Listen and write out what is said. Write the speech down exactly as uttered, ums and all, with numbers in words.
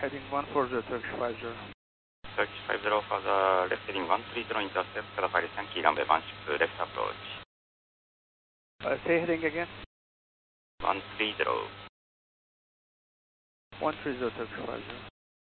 heading one four zero Turkish five zero. Turkish five zero for the left heading one three zero intercept, Calafari Yankee, runway one six left approach. Uh, say heading again. one three zero. one three zero Turkish five zero.